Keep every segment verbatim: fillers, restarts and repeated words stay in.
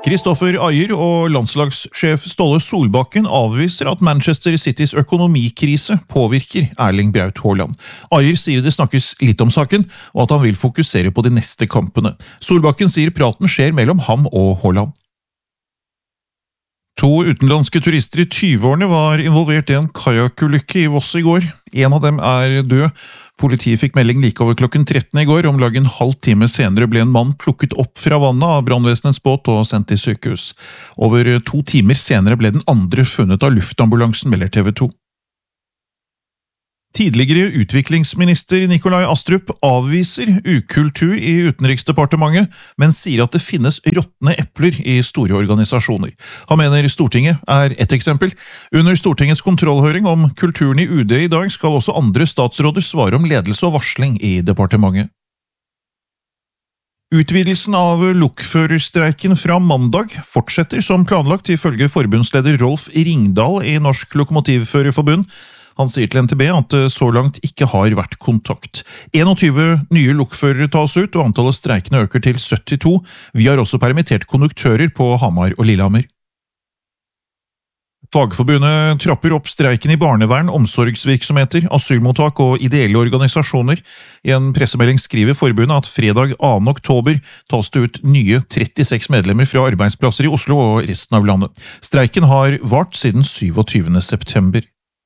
Kristoffer Ajer og landslagssjef Ståle Solbakken avviser at Manchester Citys økonomikrise påvirker Erling Braut Haaland. Ajer sier det snakkes litt om saken, og at han vil fokusere på de neste kampene. Solbakken sier praten skjer mellom ham og Haaland. To utenlandske turister i tyve-årene var involvert i en kajakulykke i Voss i går. En av dem er død. Politiet fikk melding like over klokken tretten i går. Om lag en halv time senere ble en mann plukket opp fra vannet av brannvesenets båt og sendt til sykehus. Over to timer senere ble den andre funnet av luftambulansen, melder T V to. Tidligere utviklingsminister Nikolai Astrup avviser ukultur i Utenriksdepartementet, men sier at det finnes råtne epler i store organisasjoner. Han mener Stortinget er et eksempel. Under Stortingets kontrollhøring om kulturen i U D i dag skal også andre statsråder svare om ledelse og varsling i departementet. Utvidelsen av lokførerstreiken fra mandag fortsetter som planlagt ifølge forbundsleder Rolf Ringdal i Norsk Lokomotivførerforbund. Han sier til N T B at det så langt ikke har vært kontakt. tjueen nye lokførere tas ut, og antallet streikende øker til syttito. Vi har også permittert konduktører på Hamar og Lillehammer. Fagforbundet trapper opp streiken i barnevern, omsorgsvirksomheter, asylmottak og ideelle organisasjoner. I en pressemelding skriver forbundet at fredag annen oktober tas det ut nye trettiseks medlemmer fra arbeidsplasser i Oslo og resten av landet. Streiken har vart siden syvogtyvende september.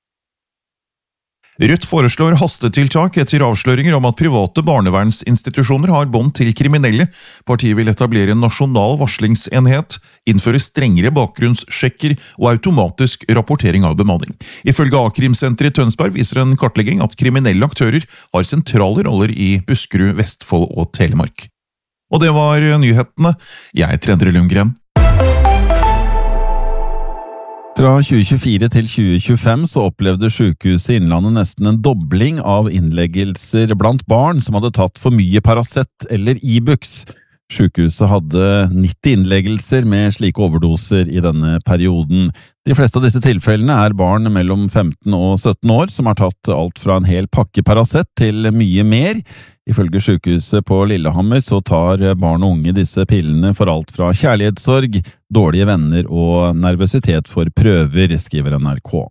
Rødt foreslår hastetiltak etter avsløringer om at private barnevernsinstitusjoner har bånd til kriminelle. Partiet vil etablere en nasjonal varslingsenhet, innføre strengere bakgrunnssjekker og automatisk rapportering av bemanning. Ifølge A-krimsenteret i Tønsberg viser en kartlegging at kriminelle aktører har sentrale roller i Buskerud, Vestfold og Telemark. Og det var nyhetene. Jeg er Endre Lundgren. Fra tjue tjuefire til tjue tjuefem så opplevde Sykehuset Innlandet nesten en dobling av innleggelser blant barn som hadde tatt for mye Paracet eller Ibux. Sykehuset hadde nitti innleggelser med slike overdoser i denne perioden. De fleste av disse tilfellene er barn mellom femten og sytten år som har tatt alt fra en hel pakke Paracet til mye mer. Ifølge sykehuset på Lillehammer så tar barn og unge disse pillene for alt fra kjærlighetssorg, dårlige venner og nervøsitet for prøver, skriver N R K.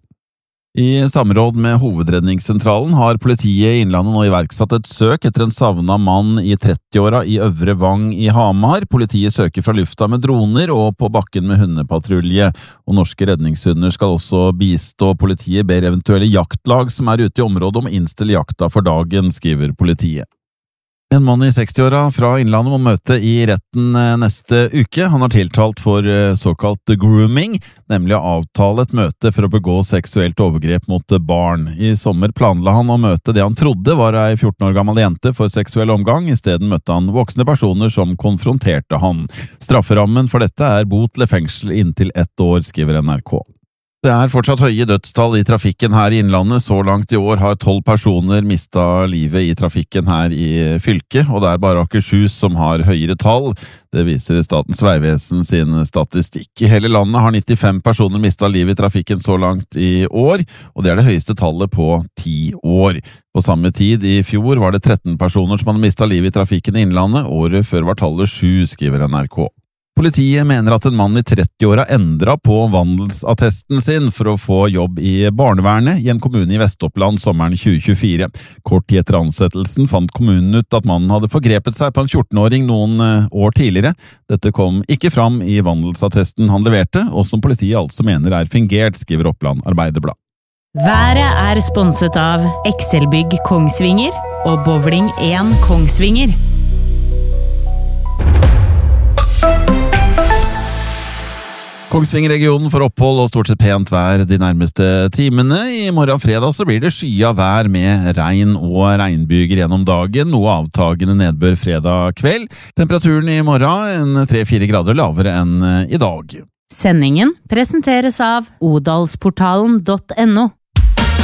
I samråd med Hovedredningssentralen har politiet i Innlandet nå iverksatt et søk etter en savnet mann i trettiåra i Øvre Vang i Hamar. Politiet søker fra lufta med droner og på bakken med hundepatrulje, og norske redningshunder skal også bistå. Politiet ber eventuelle jaktlag som er ute i området om å innstille jakta for dagen, skriver politiet. En mann i sekstiåra fra Innlandet må møte i retten neste uke. Han har tiltalt for såkalt grooming, nemlig å avtale et møte for å begå seksuelt overgrep mot barn. I sommer planla han å møte det han trodde var ei fjorten år gammel jente for seksuell omgang. I stedet møtte han voksne personer som konfronterte han. Strafferammen for dette er bot eller fengsel inntil ett år, skriver N R K. Det er fortsatt høye dødstall i trafikken her i Innlandet. Så langt i år har tolv personer mistet livet i trafikken her i fylket, og det er bare Akershus som har høyere tall. Det viser Statens vegvesen sin statistikk. I hele landet har nittifem personer mistet livet i trafikken så langt i år, og det er det høyeste tallet på ti år. På samme tid i fjor var det tretten personer som hadde mistet livet i trafikken i Innlandet. Året før var tallet sju, skriver N R K. Politiet mener at en mann i trettiåra endret på vandelsattesten sin for å få jobb i barnevernet i en kommune i Vest-Oppland sommeren tjue tjuefire. Kort tid etter ansettelsen fant kommunen ut at mannen hadde forgrepet seg på en fjortenåring noen år tidligere. Dette kom ikke fram i vandelsattesten han leverte, og som politiet altså mener er fingert, skriver Oppland Arbeiderblad. Været er sponset av Excelbygg Kongsvinger og Bowling én Kongsvinger. Kongsvinger-regionen får opphold og stort sett pent vær de nærmeste timene. I morgen fredag så blir det skya vær med regn og regnbyger gjennom dagen, noe avtagende nedbør fredag kveld. Temperaturen i morgen en tre-fire grader lavere enn i dag. Sendingen presenteres av odalsportalen punktum no.